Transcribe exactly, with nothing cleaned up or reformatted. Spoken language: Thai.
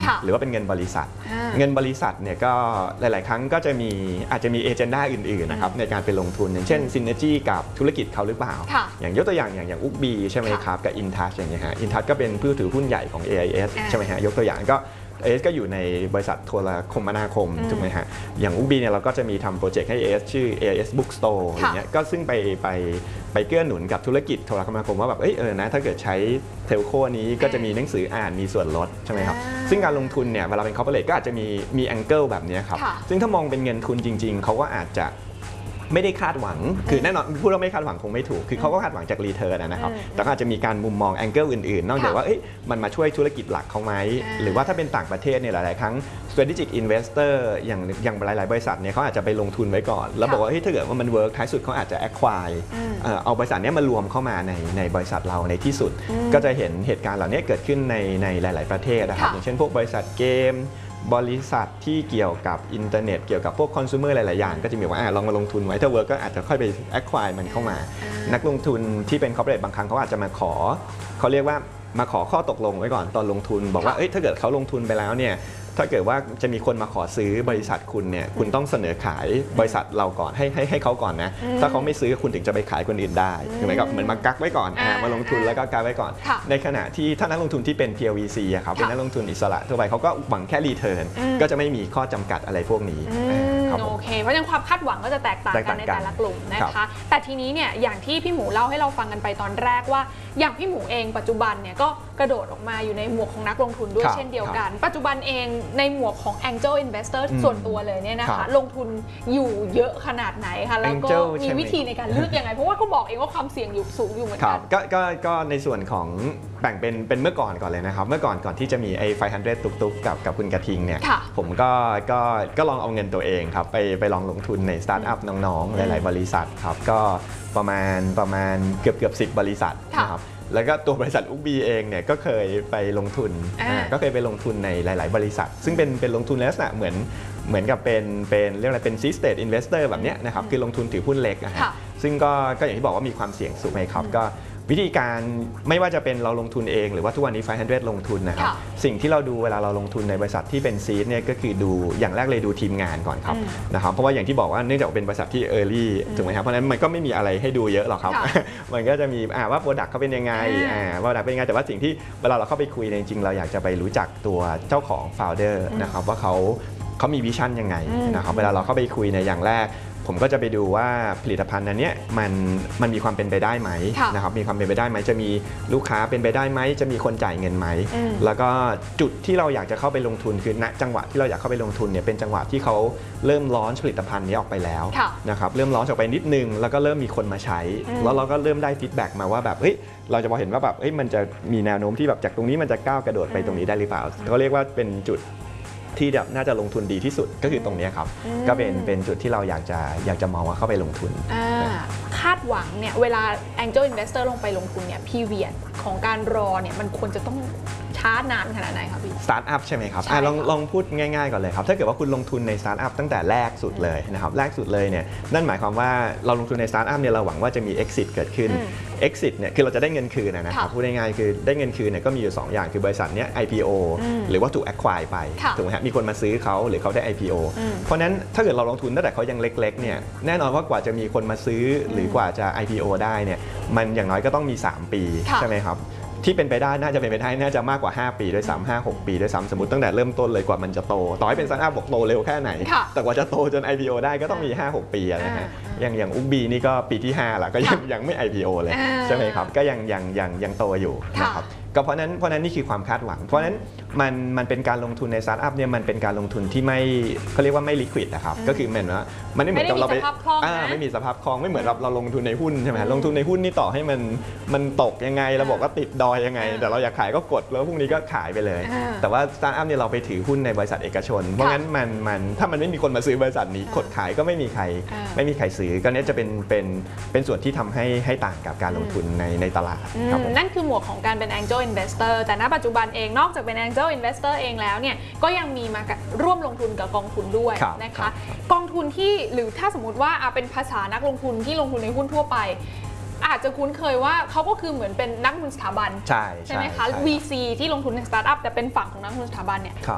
หรือว่าเป็นเงินบริษัทเงินบริษัทเนี่ยก็หลายๆครั้งก็จะมีอาจจะมีเอเจนดาอื่นๆนะครับในการไปลงทุนอย่างเช่นซินเนจี้กับธุรกิจเขาหรือเปล่าอย่างยกตัวอย่างอย่างอย่างอุกบีใช่ไหมครับกับอินทัชอย่างเงี้ยฮะอินทัชก็เป็นผู้ถือหุ้นใหญ่ของ เอ ไอ เอส ใช่ไหมฮะยกตัวอย่างก็เอสก็อยู่ในบริษัทโทรคมนาคมถูกไหมฮะอย่างอุกบีเนี่ยเราก็จะมีทำโปรเจกต์ให้ เอ เอส ชื่อ เอ ไอ เอส Bookstore อย่างเงี้ยก็ซึ่งไปไปไปเกื้อหนุนกับธุรกิจโทรคมนาคมว่าแบบเออเออนะถ้าเกิดใช้เทลโคนี้ก็จะมีหนังสืออ่านมีส่วนลดใช่ไหมครับซึ่งการลงทุนเนี่ยเวลาเป็น corporate ก็อาจจะมีมีแองเกิลแบบนี้ครับซึ่งถ้ามองเป็นเงินทุนจริงๆเขาก็อาจจะไม่ได้คาดหวังคือแน่นอนพูดว่าไม่คาดหวังคงไม่ถูกคือเขาก็คาดหวังจากรีเทิร์นนะครับแต่ก็อาจจะมีการมุมมองแองเกิลอื่นๆนอกจากว่ามันมาช่วยธุรกิจหลักเขาไหมหรือว่าถ้าเป็นต่างประเทศเนี่ยหลายๆครั้ง strategic investor อย่างอย่างหลายๆบริษัทเนี่ยเขาอาจจะไปลงทุนไว้ก่อนแล้วบอกว่าเฮ้ยถ้าเกิดว่ามันเวิร์กท้ายสุดเขาอาจจะ acquire เอาบริษัทนี้มารวมเข้ามาในในบริษัทเราในที่สุดก็จะเห็นเหตุการณ์เหล่านี้เกิดขึ้นในในหลายๆประเทศนะครับอย่างเช่นพวกบริษัทเกมบริษัทที่เกี่ยวกับอินเทอร์เน็ตเกี่ยวกับพวกคอน sumer หลายๆอย่างก็จะมีว่าลองมาลงทุนไว้ถ้าเวิร์กก็อาจจะค่อยไป acquire มันเข้ามานักลงทุนที่เป็น corporate บางครั้งเขาอาจจะมาขอเขาเรียกว่ามาขอข้อตกลงไว้ก่อนตอนลงทุนบอกว่าเอ้ยถ้าเกิดเขาลงทุนไปแล้วเนี่ยถ้าเกิดว่าจะมีคนมาขอซื้อบริษัทคุณเนี่ยคุณต้องเสนอขายบริษัทเราก่อนให้ให้ให้เขาก่อนนะถ้าเขาไม่ซื้อคุณถึงจะไปขายคนอื่นได้คือเหมือนกับเหมือนมากักไว้ก่อนมาลงทุนแล้วก็กักไว้ก่อนในขณะที่ถ้านักลงทุนที่เป็น พี แอล วี ซี อะครับเป็นนักลงทุนอิสระทั่วไปเขาก็หวังแค่รีเทิร์นก็จะไม่มีข้อจำกัดอะไรพวกนี้โอเคเพราะฉะนั้นความคาดหวังก็จะแตกต่างกันในแต่ละกลุ่มนะคะแต่ทีนี้เนี่ยอย่างที่พี่หมูเล่าให้เราฟังกันไปตอนแรกว่าอย่างพี่หมูเองปัจจุบันเนี่ยก็กระโดดออกมาอยู่ในหมวกของนักลงทุนด้วยเช่นเดียวกันปัจจุบันเองในหมวกของ Angel Investor ส่วนตัวเลยเนี่ยนะคะลงทุนอยู่เยอะขนาดไหนคะแล้วก็มีวิธีในการเลือกยังไงเพราะว่าก็บอกเองว่าความเสี่ยงอยู่สูงอยู่เหมือนกันก็ก็ก็ในส่วนของแบ่งเป็นเป็นเมื่อก่อนก่อนเลยนะครับเมื่อก่อนก่อนที่จะมีไอ้ไฟว์ฮันเดรดตุกๆกับกับคุณกระทิงเนี่ยผมก็ก็ก็ลองเอาเงินตัวเองครับไปไปลองลงทุนในสตาร์ทอัพน้องๆหลายๆบริษัทครับก็ประมาณประมาณเกือบเกือบสิบบริษัทนะครับแล้วก็ตัวบริษัทอุกบีเองเนี่ยก็เคยไปลงทุนก็เคยไปลงทุนในหลายๆบริษัทซึ่งเป็นเป็นลงทุนลักษณะเหมือนเหมือนกับเป็นเป็นเรียกอะไรเป็น seed stage investor แบบนี้นะครับคือลงทุนถือหุ้นเล็กนะฮะซึ่งก็ก็อย่างที่บอกว่ามีความเสี่ยงสูงไหมครับก็วิธีการไม่ว่าจะเป็นเราลงทุนเองหรือว่าทุกวันนี้ไฟว์ฮันเดรดลงทุนนะครับสิ่งที่เราดูเวลาเราลงทุนในบริษัทที่เป็นซีดเนี่ยก็คือดูอย่างแรกเลยดูทีมงานก่อนครับนะครับเพราะว่าอย่างที่บอกว่าเนื่องจากเป็นบริษัทที่เออร์ลี่ถูกไหมครับเพราะฉะนั้นมันก็ไม่มีอะไรให้ดูเยอะหรอกครับมันก็จะมีว่าโปรดักต์เขาเป็นยังไงว่าโปรดักต์เป็นยังไงแต่ว่าสิ่งที่เวลาเราเข้าไปคุยจริงๆเราอยากจะไปรู้จักตัวเจ้าของโฟลเดอร์นะครับว่าเขาเขามีวิชั่นยังไงนะครับเวลาเราเข้าไปคุยในอย่างแรกผมก็จะไปดูว่าผลิตภัณฑ์นั้นเนี่ยมันมันมีความเป็นไปได้ไหมนะครับมีความเป็นไปได้ไหมจะมีลูกค้าเป็นไปได้ไหมจะมีคนจ่ายเงินไหมแล้วก็จุดที่เราอยากจะเข้าไปลงทุนคือณจังหวะที่เราอยากเข้าไปลงทุนเนี่ยเป็นจังหวะที่เขาเริ่มลอนช์ผลิตภัณฑ์นี้ออกไปแล้วนะครับเริ่มลอนช์ออกไปนิดนึงแล้วก็เริ่มมีคนมาใช้แล้วเราก็เริ่มได้ฟีดแบ็กมาว่าแบบเฮ้ยเราจะพอเห็นว่าแบบเฮ้ยมันจะมีแนวโน้มที่แบบจากตรงนี้มันจะก้าวกระโดดไปตรงนี้ได้หรือเปล่าเขาเรียกว่าเป็นจุดที่น่าจะลงทุนดีที่สุดก็คือตรงนี้ครับก็เป็นเป็นจุดที่เราอยากจะอยากจะมองว่าเข้าไปลงทุนคาดหวังเนี่ยเวลา Angel Investor ลงไปลงทุนเนี่ย period ของการรอเนี่ยมันควรจะต้องช้านานขนาดไหนครับพี่สตาร์ทอัพใช่ไหมครับลองลองพูดง่ายๆก่อนเลยครับถ้าเกิดว่าคุณลงทุนในสตาร์ทอัพตั้งแต่แรกสุดเลยนะครับแรกสุดเลยเนี่ยนั่นหมายความว่าเราลงทุนในสตาร์ทอัพเนี่ยเราหวังว่าจะมี exit เกิดขึ้น exit เนี่ยคือเราจะได้เงินคืนนะครับพูดง่ายๆคือได้เงินคืนเนี่ยก็มีอยู่สองอย่างคือบริษัทเนี้ย ไอ พี โอ หรือว่าถูก acquire ไปถูกไหมฮะมีคนมาซื้อเขาหรือเขาได้ ไอ พี โอ เพราะนั้นถ้าเกิดเราลงทุนตั้งแต่เขายังเล็กๆเนี่ยแน่นอนว่ากว่าจะมีคนมาซื้อหรือกว่าจะ ไอ พี โอ ได้เนี่ยมันอย่างน้อยก็ต้องมีสามปีใช่ไหมครับที่เป็นไปได้น่าจะเป็นไปได้น่าจะมากกว่าห้าปีด้วยซ้ำห้า หกปีด้วยซ้ำสมมติตั้งแต่เริ่มต้นเลยกว่ามันจะโตต่อให้เป็นสตาร์ทอัพบอกโตเร็วแค่ไหนแต่กว่าจะโตจน ไอ พี โอ ได้ก็ต้องมี ห้า หก ปีนะฮะอย่างอย่างอุกบีนี่ก็ปีที่ห้าละก็ยังยังไม่ ไอ พี โอ เลยใช่ไหมครับก็ยังยังยังยังโตอยู่นะครับก็เพราะนั้นเพราะนั้นนี่คือความคาดหวังเพราะนั้นมันมันเป็นการลงทุนในสตาร์ทอัพเนี่ยมันเป็นการลงทุนที่ไม่เขาเรียกว่าไม่ลิควิดนะครับก็คือเหมือนว่ามันไม่เหมือนกับเราไปไม่มีสภาพคล่องไม่เหมือนเราเราลงทุนในหุ้นใช่ไหมลงทุนในหุ้นนี่ต่อให้มันมันตกยังไงเราบอกว่าติดดอยยังไงแต่เราอยากขายก็กดแล้วพรุ่งนี้ก็ขายไปเลยแต่ว่าสตาร์ทอัพเนี่ยเราไปถือหุ้นในบริษัทเอกชนเพราะงั้นมันมันถ้ามันไม่มีคนมาซื้อบริษัทนี้กดขายก็ไม่มีใครไม่มีใครซื้อก็นี่จะเป็นเป็นเป็นส่วนที่ทำให้ให้ต่างกับการลงทุนในในตลาดนั่นคือหมวกของการเป็น Angel Investor แต่ณปัจจุบันเองนอกจากเป็น Angel Investor เองแล้วเนี่ยก็ยังมีมาร่วมลงทุนกับกองทุนด้วยนะคะกองทุนที่หรือถ้าสมมติว่าเป็นภาษานักลงทุนที่ลงทุนในหุ้นทั่วไปอาจจะคุ้นเคยว่าเขาก็คือเหมือนเป็นนักลงทุนสถาบันใช่ใช่ไหมคะ วี ซี ที่ลงทุนในสตาร์ทอัพแต่เป็นฝั่งของนักลงทุนสถาบันเนี่ย